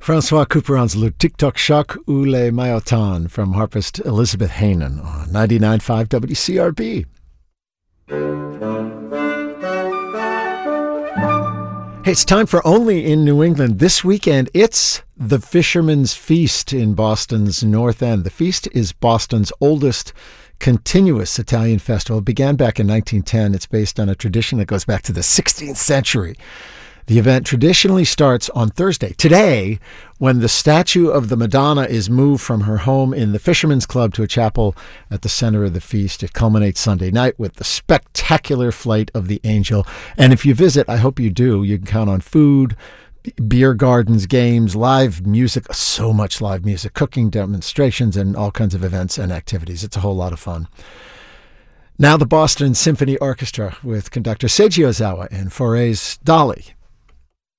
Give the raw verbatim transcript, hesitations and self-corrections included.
Francois Couperin's Le TikTok Choc ou Les Maillots from harpist Elizabeth Heynen on ninety-nine point five W C R B. Hey, it's time for Only in New England. This weekend, it's the Fisherman's Feast in Boston's North End. The feast is Boston's oldest continuous Italian festival. It began back in nineteen ten. It's based on a tradition that goes back to the sixteenth century. The event traditionally starts on Thursday, today, when the statue of the Madonna is moved from her home in the Fisherman's Club to a chapel at the center of the feast. It culminates Sunday night with the spectacular Flight of the Angel. And if you visit, I hope you do, you can count on food, beer gardens, games, live music, so much live music, cooking demonstrations, and all kinds of events and activities. It's a whole lot of fun. Now the Boston Symphony Orchestra with conductor Seiji Ozawa and Fauré's Dolly.